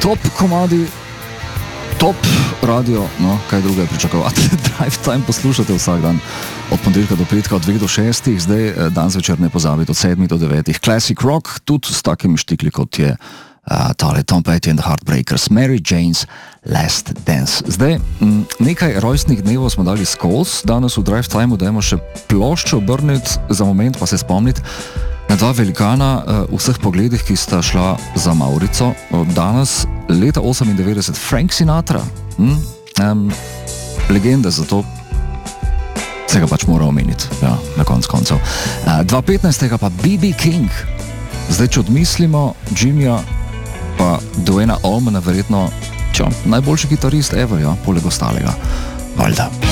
top komadi, top radio, no, kaj druga je pričakovati. Drive Time poslušate vsak dan, od ponedeljka do petka, od 2 do 6, zdaj dan zvečer ne pozabite, od 7 do 9. Classic rock, tudi s takimi štikli, kot je tale Tom Petty and the Heartbreakers, Mary Jane's Last Dance. Zdaj, nekaj rojstnih dnevov smo dali skozi, danes v Drive Timeu dajmo še ploščo obrniti, za moment pa se spomniti na dva velikana v vseh pogledih, ki sta šla za Maurico. Danes, leta 98, Frank Sinatra, legenda, zato se ga pač mora omeniti, ja, na konc koncev. 2015. pa B.B. King. Zdaj, če odmislimo Jimmyja pa Duana Allmana, verjetno najboljši kitarist ever, ja, poleg ostalega. Valjda.